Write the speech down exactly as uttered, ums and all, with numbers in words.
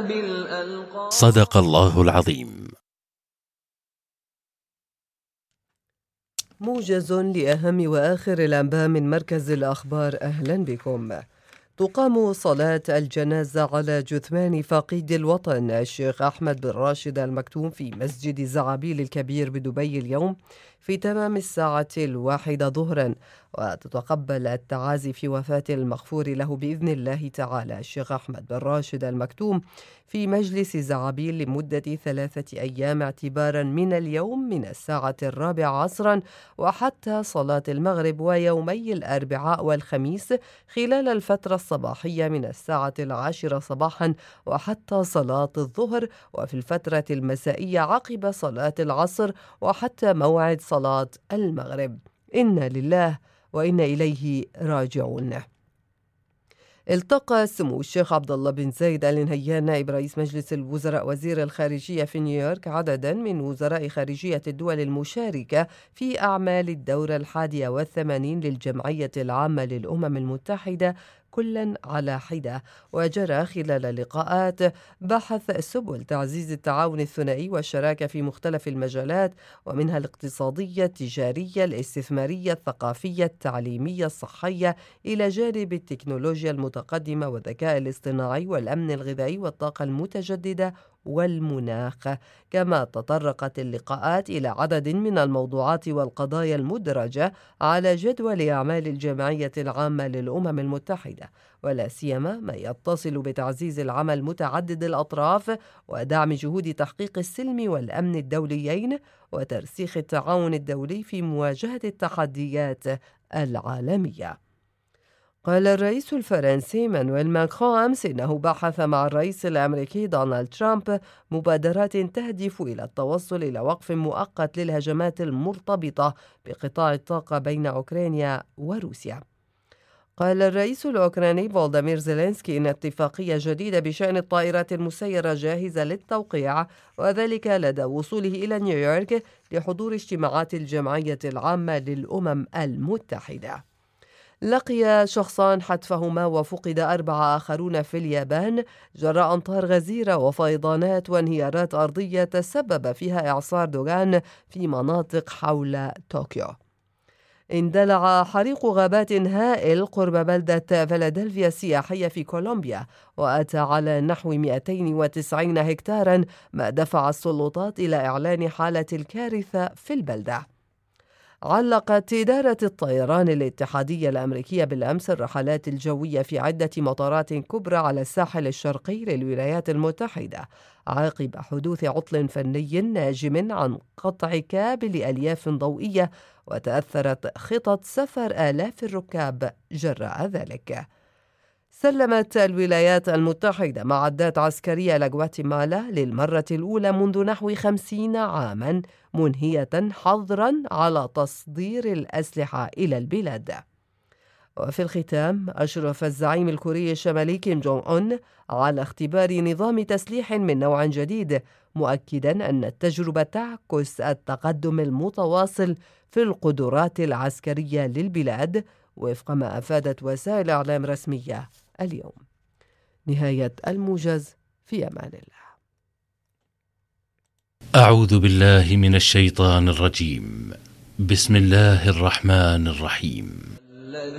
صدق الله العظيم. موجز لأهم وآخر الأنباء من مركز الأخبار. أهلا بكم. تقام صلاة الجنازة على جثمان فقيد الوطن الشيخ أحمد بن راشد المكتوم في مسجد زعابيل الكبير بدبي اليوم في تمام الساعة الواحدة ظهرا، وتتقبل التعازي في وفاة المغفور له بإذن الله تعالى الشيخ أحمد بن راشد المكتوم في مجلس زعابيل لمدة ثلاثة أيام اعتبارا من اليوم من الساعة الرابعة عصرا وحتى صلاة المغرب، ويومي الأربعاء والخميس خلال الفترة الصباحية من الساعة العاشرة صباحا وحتى صلاة الظهر، وفي الفترة المسائية عقب صلاة العصر وحتى موعد صلاة المغرب. إنا لله وإنا إليه راجعون. التقى سمو الشيخ عبد الله بن زايد آل نهيان نائب رئيس مجلس الوزراء وزير الخارجية في نيويورك عددا من وزراء خارجية الدول المشاركة في أعمال الدورة الحادية والثمانين للجمعية العامة للأمم المتحدة كلا على حدة. وجرى خلال اللقاءات بحث سبل تعزيز التعاون الثنائي والشراكة في مختلف المجالات، ومنها الاقتصادية، التجارية، الاستثمارية، الثقافية، التعليمية، الصحية، إلى جانب التكنولوجيا المتقدمة والذكاء الاصطناعي والأمن الغذائي والطاقة المتجددة والمناخ. كما تطرقت اللقاءات إلى عدد من الموضوعات والقضايا المدرجة على جدول أعمال الجمعية العامة للأمم المتحدة، ولا سيما ما يتصل بتعزيز العمل متعدد الأطراف ودعم جهود تحقيق السلم والأمن الدوليين وترسيخ التعاون الدولي في مواجهة التحديات العالمية. قال الرئيس الفرنسي مانويل ماكرون أمس إنه بحث مع الرئيس الأمريكي دونالد ترامب مبادرات تهدف إلى التوصل إلى وقف مؤقت للهجمات المرتبطة بقطاع الطاقة بين أوكرانيا وروسيا. قال الرئيس الأوكراني فولوديمير زيلينسكي إن اتفاقية جديدة بشأن الطائرات المسيرة جاهزة للتوقيع، وذلك لدى وصوله إلى نيويورك لحضور اجتماعات الجمعية العامة للأمم المتحدة. لقي شخصان حتفهما وفقد أربعة آخرون في اليابان جراء أمطار غزيرة وفيضانات وانهيارات أرضية تسبب فيها إعصار دوغان في مناطق حول طوكيو. اندلع حريق غابات هائل قرب بلدة فيلادلفيا السياحية في كولومبيا، وأتى على نحو مئتين وتسعين هكتارا، ما دفع السلطات إلى إعلان حالة الكارثة في البلدة. علقت إدارة الطيران الاتحادية الأمريكية بالأمس الرحلات الجوية في عدة مطارات كبرى على الساحل الشرقي للولايات المتحدة عقب حدوث عطل فني ناجم عن قطع كابل ألياف ضوئية، وتأثرت خطط سفر آلاف الركاب جراء ذلك. سلمت الولايات المتحدة معدات عسكرية لغواتيمالا للمرة الأولى منذ نحو خمسين عاما، منهية حظرا على تصدير الأسلحة إلى البلاد. وفي الختام، أشرف الزعيم الكوري الشمالي كيم جونغ أون على اختبار نظام تسليح من نوع جديد، مؤكدا أن التجربة تعكس التقدم المتواصل في القدرات العسكرية للبلاد وفق ما أفادت وسائل إعلام رسمية اليوم. نهاية الموجز، في أمان الله. أعوذ بالله من الشيطان الرجيم. بسم الله الرحمن الرحيم.